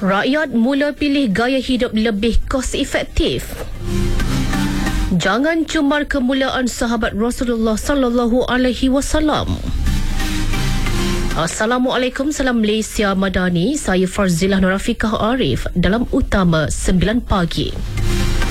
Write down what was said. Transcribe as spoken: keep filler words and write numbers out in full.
Rakyat mula pilih gaya hidup lebih kos efektif. Jangan cumar kemuliaan sahabat Rasulullah sallallahu alaihi wasallam. Assalamualaikum, salam Malaysia Madani. Saya Farzilah Nurafiqah Arif dalam Utama sembilan pagi.